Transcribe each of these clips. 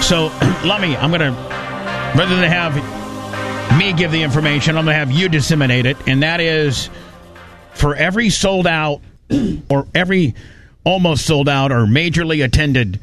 So, Lummy, I'm going to, rather than have me give the information, I'm going to have you disseminate it. And that is, for every sold out or every almost sold out or majorly attended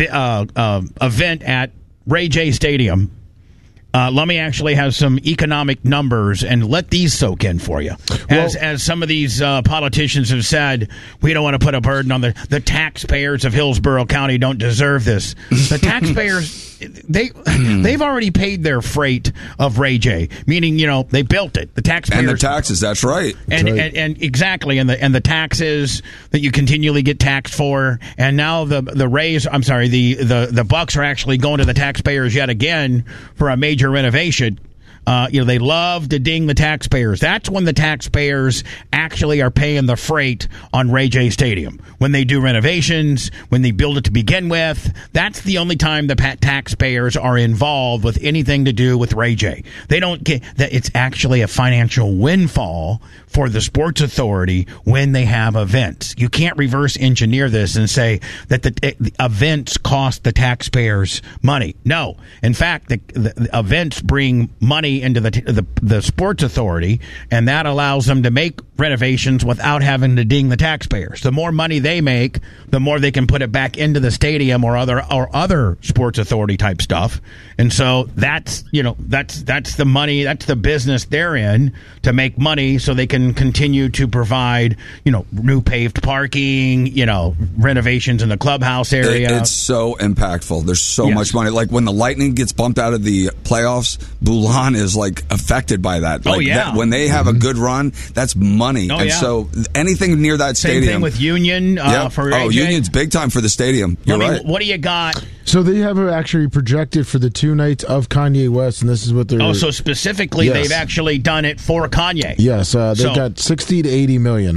event at Ray J Stadium, Lummy actually has some economic numbers, and let these soak in for you. As some of these politicians have said, we don't want to put a burden on the taxpayers of Hillsborough County. Don't deserve this. The taxpayers, they've already paid their freight of Ray J, meaning they built it. The taxpayers and the taxes. That's right. And exactly, and the taxes that you continually get taxed for, and now the bucks are actually going to the taxpayers yet again for a major renovation. They love to ding the taxpayers. That's when the taxpayers actually are paying the freight on Ray J Stadium. When they do renovations, when they build it to begin with, that's the only time the taxpayers are involved with anything to do with Ray J. They don't get that. It's actually a financial windfall for the Sports Authority when they have events. You can't reverse engineer this and say that the events cost the taxpayers money. No. In fact, the events bring money into the Sports Authority, and that allows them to make renovations without having to ding the taxpayers. The more money they make, the more they can put it back into the stadium or other Sports Authority type stuff. And so that's the money, that's the business they're in, to make money so they can continue to provide new paved parking, renovations in the clubhouse area. It's so impactful. There's so much money. Like when the Lightning gets bumped out of the playoffs, Boulan is affected by that. When they have a good run, that's money. So anything near that stadium. Same thing with Union for AJ. Union's big time for the stadium. You're right. What do you got? So they have it actually projected for the 2 nights of Kanye West, and this is what they're... Oh, so specifically they've actually done it for Kanye. Yes, they've got 60 to 80 million.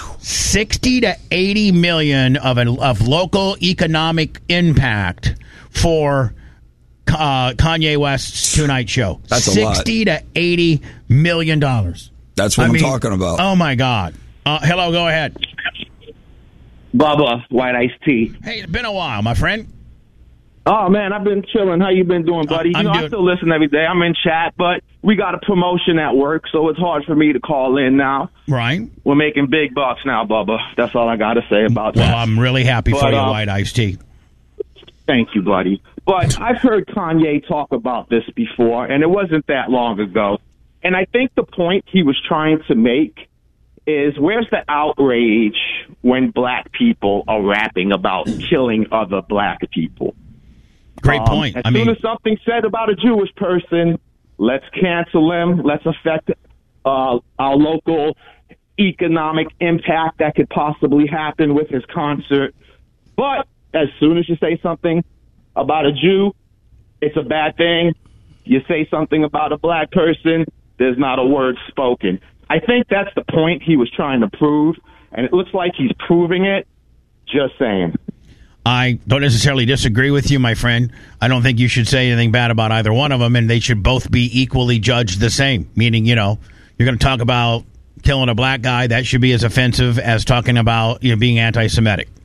60 to 80 million of local economic impact for Kanye West's 2-night show. That's a lot. $60 to $80 million. That's what I'm talking about. Oh, my God. Hello, go ahead. Bubba, White Iced Tea. Hey, it's been a while, my friend. Oh, man, I've been chilling. How you been doing, buddy? I still listen every day. I'm in chat, but we got a promotion at work, so it's hard for me to call in now. Right. We're making big bucks now, Bubba. That's all I got to say about that. Well, I'm really happy for you, White Iced Tea. Thank you, buddy. But I've heard Kanye talk about this before, and it wasn't that long ago. And I think the point he was trying to make is, where's the outrage when black people are rapping about killing other black people? Great point. As soon as something said about a Jewish person, let's cancel him. Let's affect our local economic impact that could possibly happen with his concert. But as soon as you say something about a Jew, it's a bad thing. You say something about a black person, there's not a word spoken. I think that's the point he was trying to prove, and it looks like he's proving it. Just saying. I don't necessarily disagree with you, my friend. I don't think you should say anything bad about either one of them, and they should both be equally judged the same. Meaning, you're going to talk about killing a black guy, that should be as offensive as talking about being anti-Semitic.